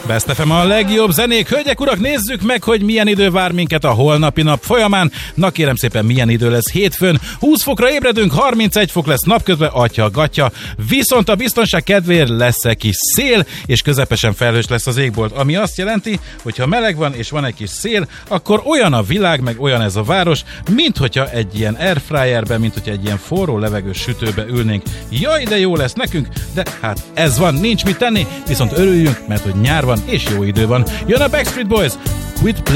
Best FM a legjobb zenék. Hölgyek, urak, nézzük meg, hogy milyen idő vár minket a holnapi nap folyamán. Na kérem szépen, milyen idő lesz hétfőn. 20 fokra ébredünk, 31 fok lesz napközben, atya-gatya. Viszont a biztonság kedvéért lesz egy kis szél, és közepesen felhős lesz az égbolt, ami azt jelenti, hogy ha meleg van és van egy kis szél, akkor olyan a világ, meg olyan ez a város, mint hogyha egy ilyen airfryerbe, mint hogyha egy ilyen forró levegős sütőbe ülnénk. Jaj, de jó lesz nekünk, de hát ez van, nincs mit tenni, viszont örüljünk, mert hogy nyár van és jó idő van. Jön a Backstreet Boys, Quit Playing.